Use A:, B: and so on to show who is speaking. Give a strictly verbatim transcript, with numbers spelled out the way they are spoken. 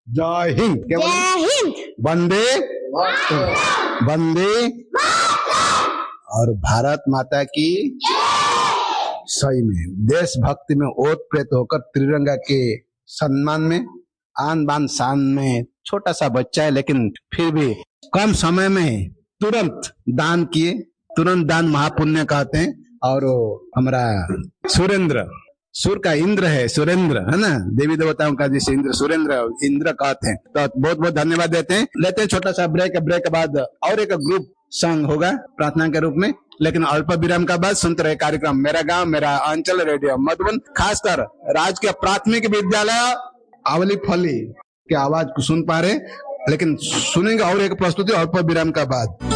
A: जय हिंद। क्या बोले?
B: जय हिंद।
A: वंदे वंदे और भारत माता की सही में देशभक्ति में ओत प्रेत होकर त्रिरंगा के सम्मान में आन बान शान में छोटा सा बच्चा है, लेकिन फिर भी कम समय में तुरंत दान किए। तुरंत दान महापुण्य कहते हैं। और हमारा सुरेंद्र, सुर का इंद्र है, सुरेंद्र है ना, देवी देवताओं का जैसे इंद्र, सुरेंद्र इंद्र कहते हैं। तो बहुत बहुत धन्यवाद देते हैं। लेते हैं छोटा सा ब्रेक। ब्रेक के बाद और एक ग्रुप सॉन्ग होगा प्रार्थना के रूप में, लेकिन अल्प विराम का बाद सुनते रहे कार्यक्रम मेरा गांव मेरा अंचल रेडियो मधुबन। खासकर राजकीय प्राथमिक विद्यालय आवली फली की आवाज को सुन पा रहे, लेकिन सुनेंगे और एक प्रस्तुति अल्प विराम का बाद।